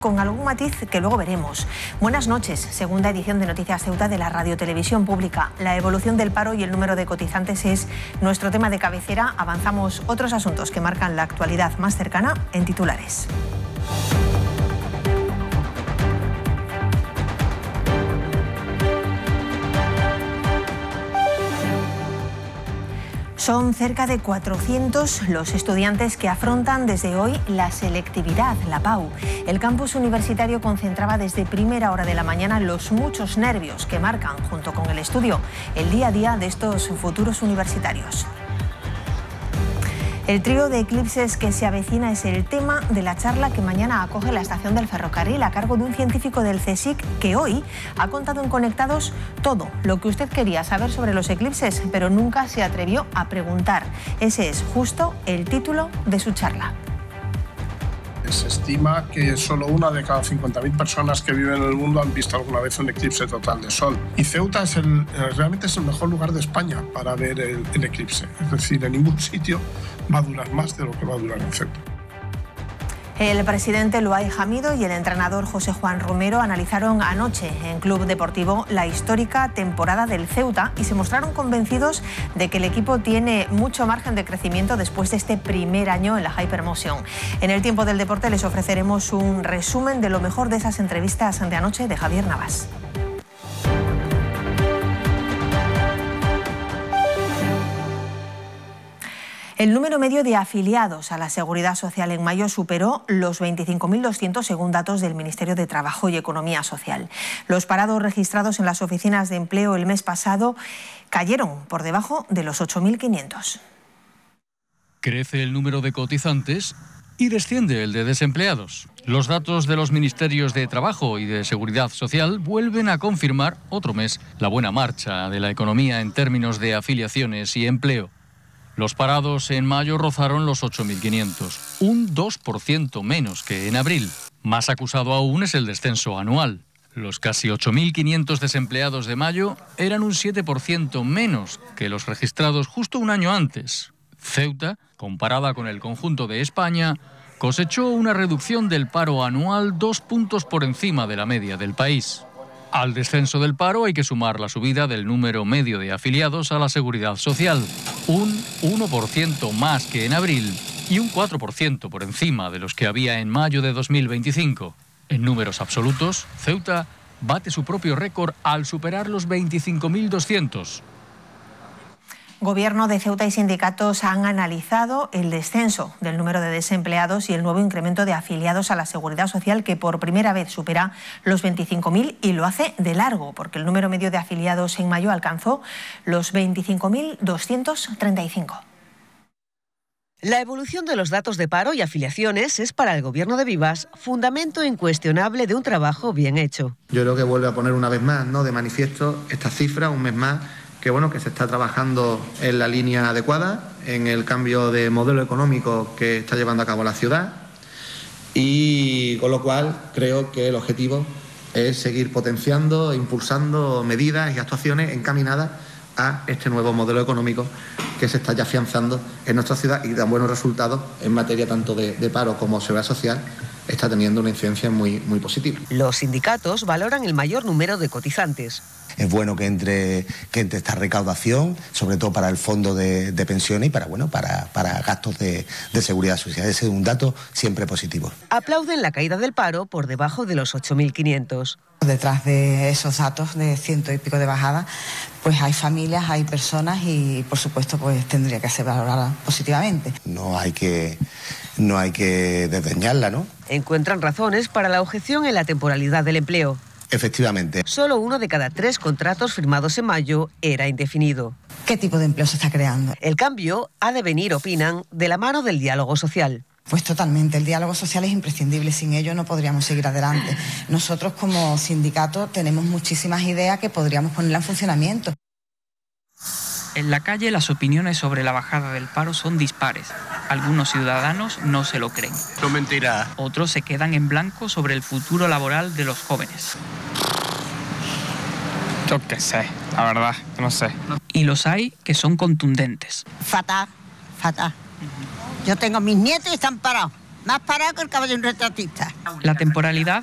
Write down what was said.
con algún matiz que luego veremos. Buenas noches, segunda edición de Noticias Ceuta de la Radiotelevisión Pública. La evolución del paro y el número de cotizantes es nuestro tema de cabecera. Avanzamos otros asuntos que marcan la actualidad más cercana en titulares. Son cerca de 400 los estudiantes que afrontan desde hoy la selectividad, la PAU. El campus universitario concentraba desde primera hora de la mañana los muchos nervios que marcan, junto con el estudio, el día a día de estos futuros universitarios. El trío de eclipses que se avecina es el tema de la charla que mañana acoge la estación del ferrocarril a cargo de un científico del CSIC que hoy ha contado en Conectados todo lo que usted quería saber sobre los eclipses, pero nunca se atrevió a preguntar. Ese es justo el título de su charla. Se estima que solo una de cada 50.000 personas que viven en el mundo han visto alguna vez un eclipse total de sol. Y Ceuta realmente es el mejor lugar de España para ver el eclipse. Es decir, en ningún sitio va a durar más de lo que va a durar en Ceuta. El presidente Luay Hamido y el entrenador José Juan Romero analizaron anoche en Club Deportivo la histórica temporada del Ceuta y se mostraron convencidos de que el equipo tiene mucho margen de crecimiento después de este primer año en la Hypermotion. En el tiempo del deporte les ofreceremos un resumen de lo mejor de esas entrevistas de anoche de Javier Navas. El número medio de afiliados a la Seguridad Social en mayo superó los 25.200 según datos del Ministerio de Trabajo y Economía Social. Los parados registrados en las oficinas de empleo el mes pasado cayeron por debajo de los 8.500. Crece el número de cotizantes y desciende el de desempleados. Los datos de los Ministerios de Trabajo y de Seguridad Social vuelven a confirmar otro mes la buena marcha de la economía en términos de afiliaciones y empleo. Los parados en mayo rozaron los 8.500, un 2% menos que en abril. Más acusado aún es el descenso anual. Los casi 8.500 desempleados de mayo eran un 7% menos que los registrados justo un año antes. Ceuta, comparada con el conjunto de España, cosechó una reducción del paro anual 2 puntos por encima de la media del país. Al descenso del paro hay que sumar la subida del número medio de afiliados a la Seguridad Social, un 1% más que en abril y un 4% por encima de los que había en mayo de 2025. En números absolutos, Ceuta bate su propio récord al superar los 25.200. Gobierno de Ceuta y sindicatos han analizado el descenso del número de desempleados y el nuevo incremento de afiliados a la Seguridad Social que por primera vez supera los 25.000 y lo hace de largo porque el número medio de afiliados en mayo alcanzó los 25.235. La evolución de los datos de paro y afiliaciones es para el Gobierno de Vivas fundamento incuestionable de un trabajo bien hecho. Yo creo que vuelve a poner una vez más, ¿no?, de manifiesto esta cifra, un mes más, que se está trabajando en la línea adecuada, en el cambio de modelo económico que está llevando a cabo la ciudad y con lo cual creo que el objetivo es seguir potenciando e impulsando medidas y actuaciones encaminadas a este nuevo modelo económico que se está ya afianzando en nuestra ciudad y da buenos resultados en materia tanto de paro como seguridad social. Está teniendo una incidencia muy positiva. Los sindicatos valoran el mayor número de cotizantes. Es bueno que entre esta recaudación, sobre todo para el fondo de pensiones y para gastos de seguridad social. Ese es un dato siempre positivo. Aplauden la caída del paro por debajo de los 8.500. Detrás de esos datos de 100 y pico de bajada, pues hay familias, hay personas y por supuesto pues tendría que ser valorada positivamente. No hay que desdeñarla, ¿no? Encuentran razones para la objeción en la temporalidad del empleo. Efectivamente. Solo 1 de cada 3 contratos firmados en mayo era indefinido. ¿Qué tipo de empleo se está creando? El cambio ha de venir, opinan, de la mano del diálogo social. Pues totalmente, el diálogo social es imprescindible, sin ello no podríamos seguir adelante. Nosotros como sindicato tenemos muchísimas ideas que podríamos ponerla en funcionamiento. En la calle las opiniones sobre la bajada del paro son dispares. Algunos ciudadanos no se lo creen. No mentira. Otros se quedan en blanco sobre el futuro laboral de los jóvenes. Yo qué sé, la verdad, no sé. Y los hay que son contundentes. Fatal. Yo tengo mis nietos y están parados. Más parado que el caballo de un retratista. La temporalidad